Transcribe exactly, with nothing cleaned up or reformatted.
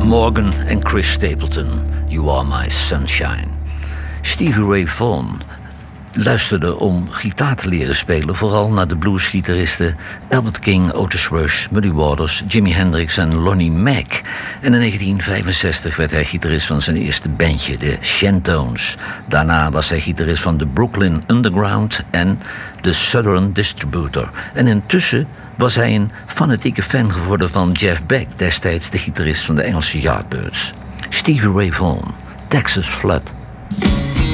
Morgan en Chris Stapleton, You Are My Sunshine. Stevie Ray Vaughan luisterde om gitaar te leren spelen vooral naar de bluesgitaristen Albert King, Otis Rush, Muddy Waters, Jimi Hendrix en Lonnie Mack. En in negentien vijfenzestig werd hij gitarist van zijn eerste bandje, de Shantones. Daarna was hij gitarist van de Brooklyn Underground en de Southern Distributor. En intussen was hij een fanatieke fan geworden van Jeff Beck, destijds de gitarist van de Engelse Yardbirds. Stevie Ray Vaughan, Texas Flood.